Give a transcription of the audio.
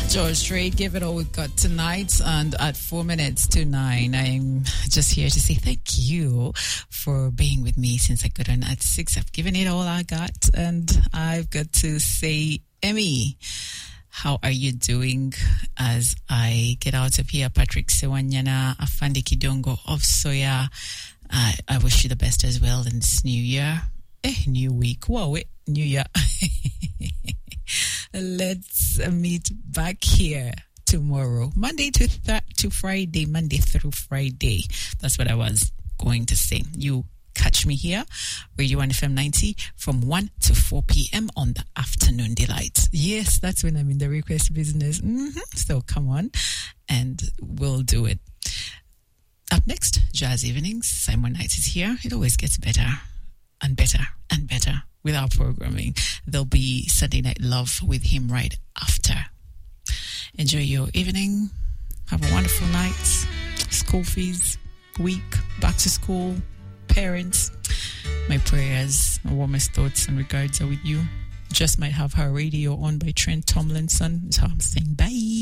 George Strait, give it all we got tonight. And at 4 minutes to 9, I'm just here to say thank you for being with me since I got on at 6. I've given it all I got. And I've got to say, Emmy, how are you doing as I get out of here? Patrick Sewanyana, Afande Kidongo of Soya. I wish you the best as well in this new year. New week. Whoa, new year. Let's meet back here tomorrow, Monday to Friday, Monday through Friday. That's what I was going to say. You catch me here, Radio 1 FM 90, from 1 to 4 p.m. on the Afternoon Delight. Yes, that's when I'm in the request business. So come on, and we'll do it. Up next, Jazz Evenings. Simon Knight is here. It always gets better and better and better with our programming. There'll be Sunday Night Love with him right after. Enjoy your evening. Have a wonderful night. School fees, week, back to school, parents. My prayers and warmest thoughts and regards are with you. Just might have her radio on by Trent Tomlinson. So I'm saying bye.